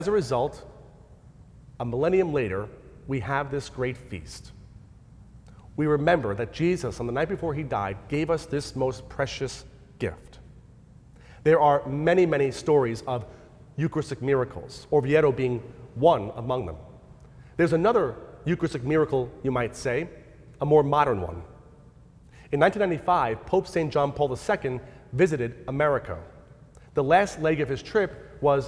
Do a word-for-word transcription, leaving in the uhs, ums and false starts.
As a result, a millennium later, we have this great feast. We remember that Jesus, on the night before he died, gave us this most precious gift. There are many, many stories of Eucharistic miracles, Orvieto being one among them. There's another Eucharistic miracle, you might say, a more modern one. In nineteen ninety-five, Pope Saint John Paul the Second visited America. The last leg of his trip was